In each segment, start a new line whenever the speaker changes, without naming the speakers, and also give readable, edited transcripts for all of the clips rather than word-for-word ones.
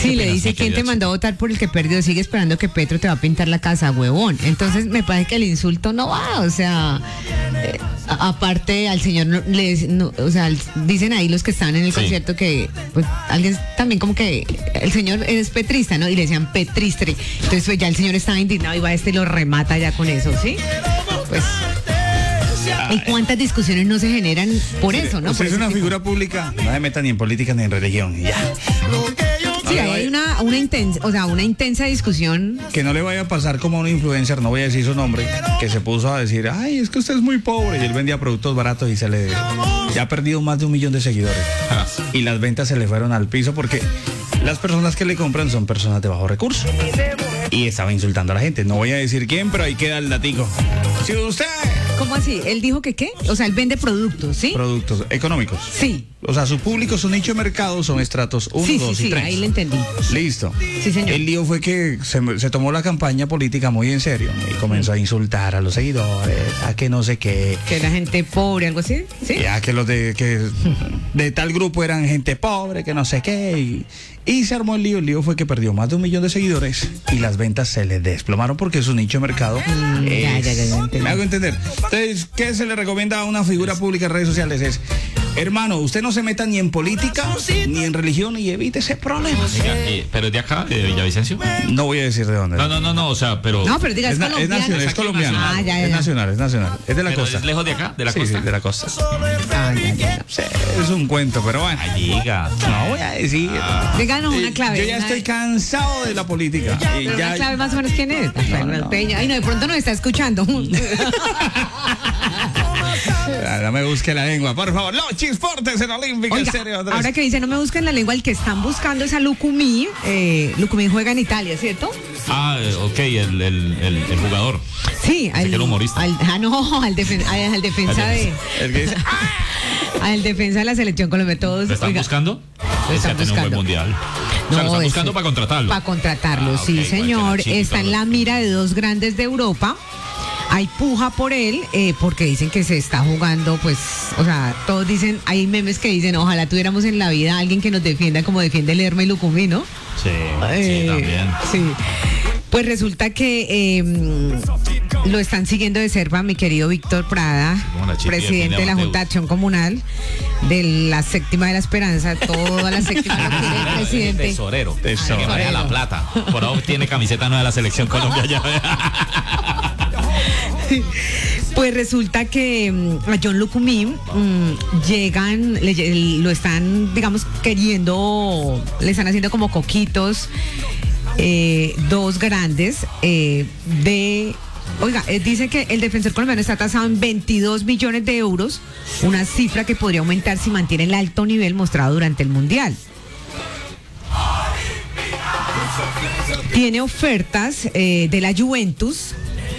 Sí, le dice, ¿quién te mandó a votar por el que perdió? Sigue esperando que Petro te va a pintar la casa, huevón. Entonces me parece que el insulto no va, o sea, aparte al señor, o sea, dicen ahí los que estaban en el concierto que, pues, alguien también como que el señor es petrista, ¿no? Y le decían petristre. Entonces pues ya el señor estaba indignado y va y lo remata ya con eso, ¿sí? Pues... ¿Y cuántas discusiones no se generan por eso, no?
Usted es una figura pública, no se meta ni en política ni en religión, ya.
Sí, hay una intensa discusión.
Que no le vaya a pasar como a un influencer, no voy a decir su nombre, que se puso a decir, ay, es que usted es muy pobre, y él vendía productos baratos y ya ha perdido más de 1 millón de seguidores. Y las ventas se le fueron al piso porque las personas que le compran son personas de bajo recurso. Y estaba insultando a la gente. No voy a decir quién, pero ahí queda el datico. Si usted...
¿Cómo así? ¿Él dijo que qué? O sea, él vende productos, ¿sí?
Productos económicos.
Sí.
O sea, su público, su nicho de mercado son estratos 1, 2 y 3.
Sí, ahí le entendí.
Listo.
Sí, señor.
El lío fue que se tomó la campaña política muy en serio y comenzó a insultar a los seguidores, a que no sé qué.
Que la gente pobre, algo así, ¿sí?
Ya que los de tal grupo eran gente pobre, que no sé qué. Y se armó el lío. El lío fue que perdió más de 1 millón de seguidores y las ventas se le desplomaron porque su nicho de mercado me hago entender. Entonces, ¿qué se le recomienda a una figura pública en redes sociales? Es, hermano, usted no se meta ni en política ni en religión y evite ese problema.
¿Pero es de acá, de Villavicencio?
No voy a decir de dónde.
No, o sea, pero...
No, pero diga, es colombiano.
Es colombiano.
Ya.
Es nacional. Es de la costa.
¿Es lejos de acá, de la costa?
Sí, de la costa.
Ya.
Sí, es un cuento, pero bueno.
Diga.
No voy a decir.
Díganos una clave.
Yo ya estoy cansado de la política. Y
Pero
ya...
una clave más o menos, ¿quién es? Peña. Ay, no, de pronto nos está escuchando.
No me busque la lengua, por favor. Los chisportes en Olímpica.
Oiga,
Estéreo, Andrés.
ahora que dice no me busquen la lengua, el que están buscando es a Lucumí. Lucumí juega en Italia, ¿cierto?
Ok, el jugador.
Sí,
el humorista.
Al defensa de...
El que dice...
Al defensa de la selección colombiana. Todos,
¿Lo están buscando?
Lo están
Es que ha tenido un buen
buscando.
mundial. O sea, lo están buscando para contratarlo.
Para contratarlo, sí,
ok,
señor.
cualquiera,
Está en la mira de 2 grandes de Europa. Hay puja por él, porque dicen que se está jugando, pues, o sea, todos dicen, hay memes que dicen, ojalá tuviéramos en la vida a alguien que nos defienda como defiende Lerma y Lucumí, ¿no?
Sí, también.
Sí. Pues resulta que lo están siguiendo de cerca mi querido Víctor Prada, presidente de la Junta de Acción Comunal de la Séptima de la Esperanza, toda la séptima lo quiere el presidente.
Tesorero. Que vaya a La Plata. Por ahora tiene camiseta nueva de la selección Colombia ya.
Pues resulta que a John Lucumí lo están, digamos, le están haciendo como coquitos 2 grandes dice que el defensor colombiano está tasado en 22 millones de euros, una cifra que podría aumentar si mantiene el alto nivel mostrado durante el Mundial. Tiene ofertas de la Juventus.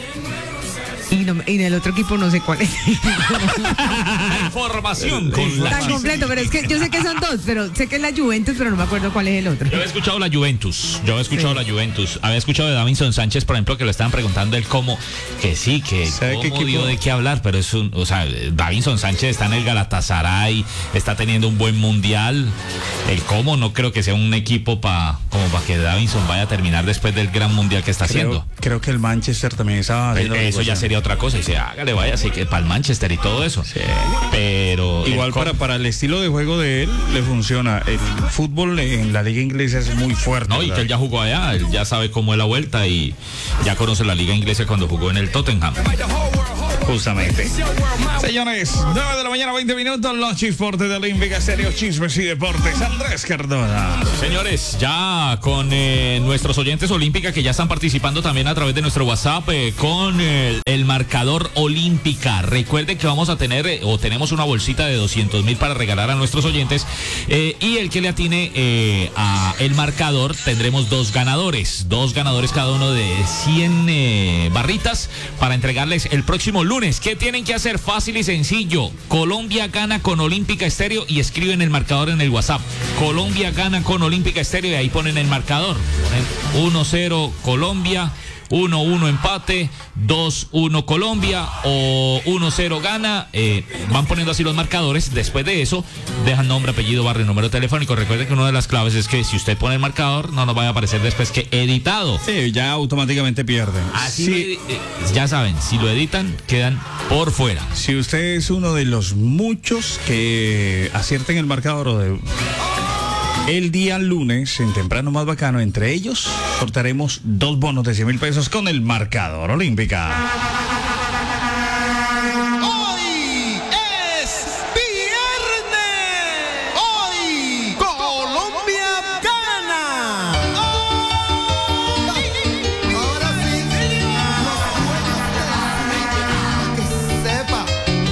Y del otro equipo no sé cuál es.
Información
Tan completo, pero es que yo sé que son 2, pero sé que es la Juventus, pero no me acuerdo cuál es el otro.
Yo había escuchado la Juventus. Había escuchado de Davinson Sánchez, por ejemplo, que lo estaban preguntando él cómo, que sí, que cómo dio de qué hablar, pero es Davinson Sánchez está en el Galatasaray, está teniendo un buen mundial. El cómo no creo que sea un equipo para que Davinson vaya a terminar después del gran mundial que está haciendo.
Creo que el Manchester también estaba haciendo
eso ya sería otra cosa, y dice, hágale, vaya, así que para el Manchester y todo eso.
Sí.
Pero
igual para el estilo de juego de él le funciona. El fútbol en la liga inglesa es muy fuerte.
No, y que él ya jugó allá, él ya sabe cómo es la vuelta y ya conoce la liga inglesa cuando jugó en el Tottenham.
Justamente. Señores, 9 de la mañana, 20 minutos, los chisportes de Olímpica Estéreo, chismes y deportes. Andrés Cardona.
Señores, ya con nuestros oyentes Olímpica que ya están participando también a través de nuestro WhatsApp con el marcador Olímpica. Recuerden que vamos a tener tenemos una bolsita de 200,000 para regalar a nuestros oyentes y el que le atine a el marcador tendremos 2 ganadores cada uno de 100 barritas para entregarles el próximo lunes. ¿Qué tienen que hacer? Fácil y sencillo. Colombia gana con Olímpica Estéreo y escriben el marcador en el WhatsApp. Colombia gana con Olímpica Estéreo y ahí ponen el marcador. Ponen 1-0 Colombia, 1-1 empate, 2-1 Colombia o 1-0 gana. Van poniendo así los marcadores. Después de eso, dejan nombre, apellido, barrio, número telefónico. Recuerden que una de las claves es que si usted pone el marcador, no nos vaya a aparecer después que editado.
Sí, ya automáticamente pierden.
Así
Sí.
ya saben, si lo editan, quedan por fuera.
Si usted es uno de los muchos que acierten el marcador o de... El día lunes, en Temprano Más Bacano, entre ellos, sortearemos 2 bonos de 100.000 pesos con el marcador Olímpica.